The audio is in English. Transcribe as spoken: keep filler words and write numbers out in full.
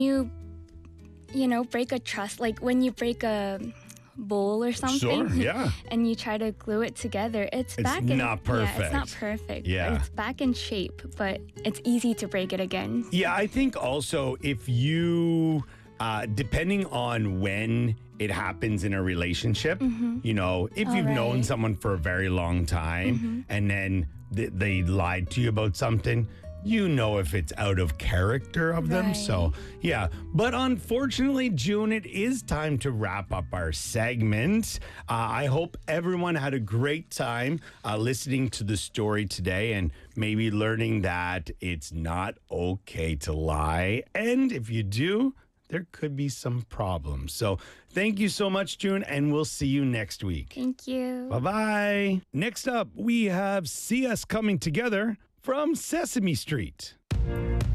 You, you know, break a trust, like when you break a bowl or something. Sure, yeah. And you try to glue it together. It's, It's back in not Yeah, it's not perfect. perfect. Yeah. It's back in shape, but it's easy to break it again. Yeah, I think also if you, uh, depending on when it happens in a relationship, you know, if All you've known right. someone for a very long time and then th- they lied to you about something, you know if it's out of character of them. So, Right. yeah. But unfortunately, June, it is time to wrap up our segment. Uh, I hope everyone had a great time uh, listening to the story today and maybe learning that it's not okay to lie. And if you do, there could be some problems. So thank you so much, June, and we'll see you next week. Thank you. Bye bye. Next up, we have See Us Coming Together from Sesame Street.